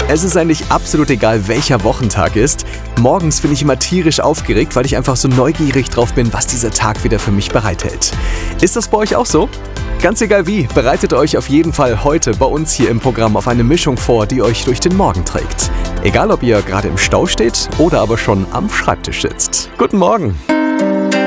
Es ist eigentlich absolut egal, welcher Wochentag ist. Morgens bin ich immer tierisch aufgeregt, weil ich einfach so neugierig drauf bin, was dieser Tag wieder für mich bereithält. Ist das bei euch auch so? Ganz egal wie, bereitet euch auf jeden Fall heute bei uns hier im Programm auf eine Mischung vor, die euch durch den Morgen trägt. Egal, ob ihr gerade im Stau steht oder aber schon am Schreibtisch sitzt. Guten Morgen!